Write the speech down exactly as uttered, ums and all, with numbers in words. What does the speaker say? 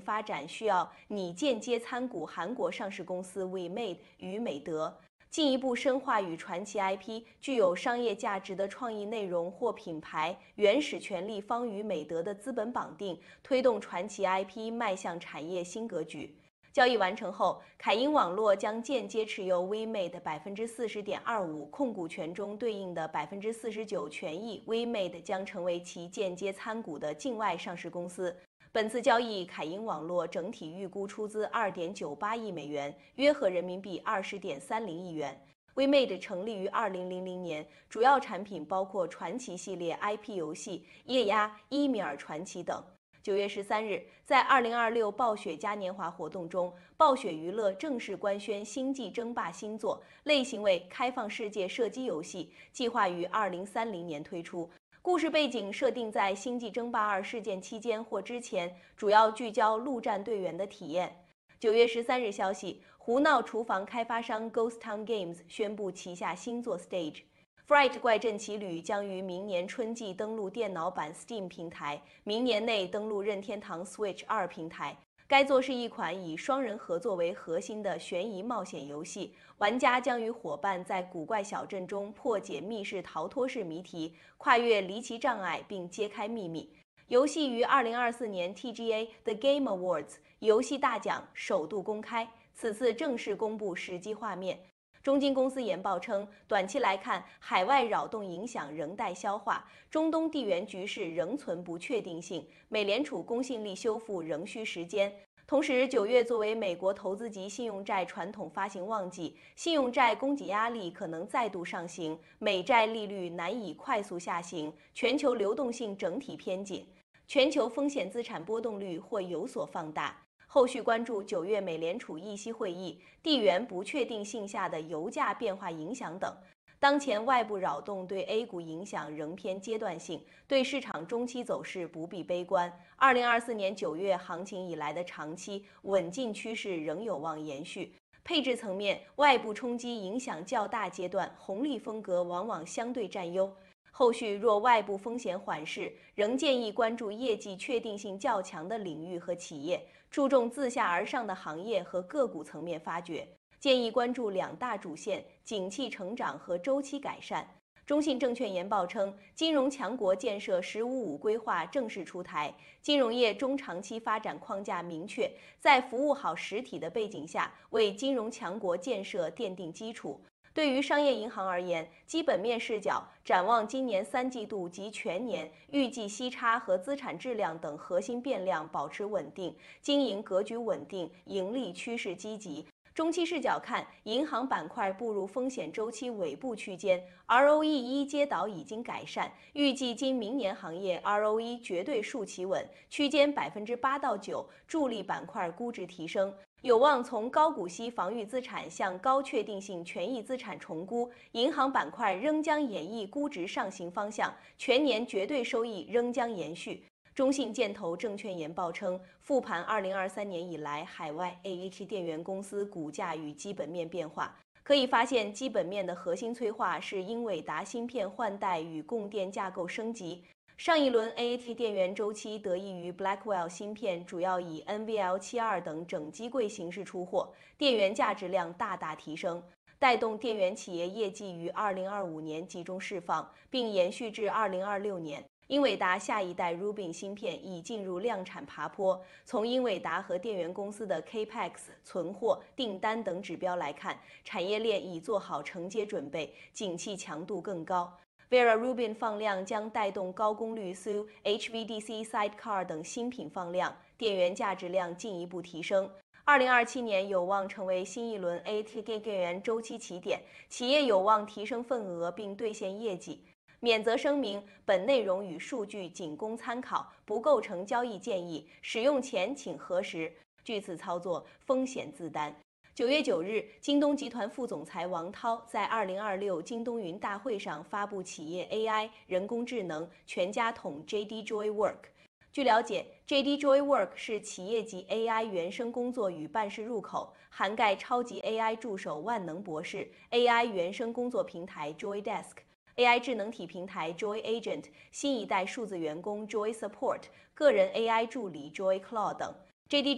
发展需要拟间接参股韩国上市公司 WeMade 与美德，进一步深化与传奇 I P 具有商业价值的创意内容或品牌原始权利方与美德的资本绑定，推动传奇 I P 迈向产业新格局。交易完成后，凯英网络将间接持有 WeMade 百分之四十点二五控股权中对应的百分之四十九权益 ，WeMade 将成为其间接参股的境外上市公司。本次交易，凯英网络整体预估出资二点九八亿美元，约合人民币二十点三零亿元。WeMade 成立于二零零零年，主要产品包括传奇系列 I P 游戏、液压、伊米尔传奇等。九月十三日，在二零二六暴雪嘉年华活动中，暴雪娱乐正式官宣《星际争霸》新作，类型为开放世界射击游戏，计划于二零三零年推出。故事背景设定在《星际争霸二》事件期间或之前，主要聚焦陆战队员的体验。九月十三日消息，胡闹厨房开发商 Ghost Town Games 宣布旗下新作 Stage。Fright 怪阵奇旅将于明年春季登陆电脑版 Steam 平台，明年内登陆任天堂 Switch 二平台。该作是一款以双人合作为核心的悬疑冒险游戏，玩家将与伙伴在古怪小镇中破解密室逃脱式谜题，跨越离奇障碍并揭开秘密。游戏于二零二四年 T G A The Game Awards 游戏大奖首度公开，此次正式公布实际画面。中金公司研报称，短期来看，海外扰动影响仍待消化，中东地缘局势仍存不确定性，美联储公信力修复仍需时间。同时，九月作为美国投资级信用债传统发行旺季，信用债供给压力可能再度上行，美债利率难以快速下行，全球流动性整体偏紧，全球风险资产波动率或有所放大。后续关注九月美联储议息会议、地缘不确定性下的油价变化影响等。当前外部扰动对 A 股影响仍偏阶段性，对市场中期走势不必悲观。二零二四年九月行情以来的长期稳进趋势仍有望延续。配置层面，外部冲击影响较大阶段，红利风格往往相对占优。后续若外部风险缓释，仍建议关注业绩确定性较强的领域和企业，注重自下而上的行业和个股层面发掘。建议关注两大主线：景气成长和周期改善。中信证券研报称，金融强国建设“十五五”规划正式出台，金融业中长期发展框架明确，在服务好实体的背景下，为金融强国建设奠定基础。对于商业银行而言，基本面视角展望今年三季度及全年，预计息差和资产质量等核心变量保持稳定，经营格局稳定，盈利趋势积极。中期视角看，银行板块步入风险周期尾部区间 ，R O E 一阶导已经改善，预计今明年行业 R O E 绝对数企稳，区间百分之八到九，助力板块估值提升。有望从高股息防御资产向高确定性权益资产重估，银行板块仍将演绎估值上行方向，全年绝对收益仍将延续。中信建投证券研报称，复盘二零二三年以来海外 A H 电源公司股价与基本面变化，可以发现基本面的核心催化是英伟达芯片换代与供电架构升级。上一轮 A H 电源周期得益于 Blackwell 芯片主要以 N V L 七十二 等整机柜形式出货，电源价值量大大提升，带动电源企业业绩于二零二五年集中释放，并延续至二零二六年。英伟达下一代 Rubin 芯片已进入量产爬坡，从英伟达和电源公司的 Capex、存货、订单等指标来看，产业链已做好承接准备，景气强度更高。Vera Rubin 放量将带动高功率 S U、H V D C Sidecar 等新品放量，电源价值量进一步提升。二零二七年有望成为新一轮 A T K 电源周期起点，企业有望提升份额并兑现业绩。免责声明：本内容与数据仅供参考，不构成交易建议，使用前请核实。据此操作，风险自担。九月九日，京东集团副总裁王涛在二零二六京东云大会上发布企业 A I 人工智能全家桶 J D Joy Work。据了解 ，J D Joy Work 是企业级 A I 原生工作与办事入口，涵盖超级 A I 助手万能博士、A I 原生工作平台 Joy Desk、A I 智能体平台 Joy Agent、新一代数字员工 Joy Support、个人 A I 助理 Joy Claw 等。J D